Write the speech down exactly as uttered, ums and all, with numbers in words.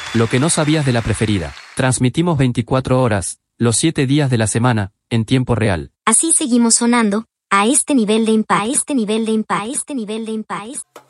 Lo que no sabías de la preferida. Transmitimos veinticuatro horas, los siete días de la semana, en tiempo real. Así seguimos sonando, a este nivel de impacto, a este nivel de impacto, a este nivel de impacto.